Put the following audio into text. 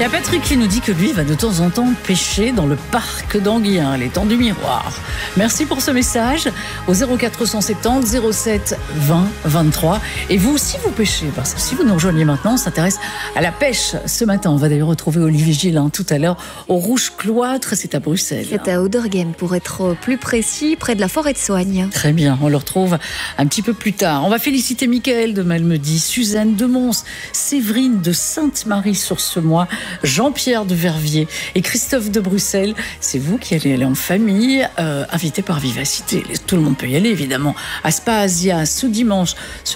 a Patrick qui nous dit que lui va de temps en temps pêcher dans le parc d'Anguien, les temps du miroir. Merci pour ce message au 0470 07 20 23. Et vous aussi vous pêchez, parce que si vous nous rejoignez maintenant, on s'intéresse à la pêche ce matin. On va d'ailleurs retrouver Olivier Gillin tout à l'heure au Rouge Cloître, c'est à Bruxelles. C'est à Ouderghem pour être plus précis, près de la forêt de Soigne. Très bien, on le retrouve un petit peu plus tard. On va féliciter Michael de Malmedy, Suzanne de Mons, Séverine de Sainte-Marie-sur-Semois, Jean-Pierre de Verviers et Christophe de Bruxelles. C'est vous qui allez aller en famille, invité par Vivacité. Tout le monde peut y aller évidemment. À Spa Asia ce dimanche.